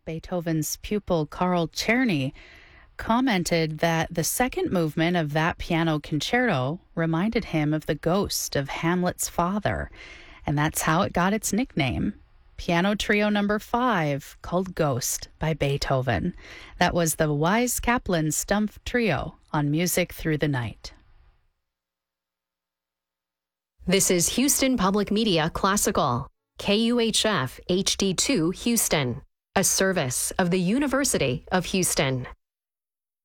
Beethoven's pupil Carl Czerny commented that the second movement of that piano concerto reminded him of the ghost of Hamlet's father, and that's how it got its nickname. Piano Trio Number 5, called Ghost by Beethoven. That was the Wise Kaplan Stumpf Trio on Music Through the Night. This is Houston Public Media Classical, KUHF HD2 Houston, a service of the University of Houston.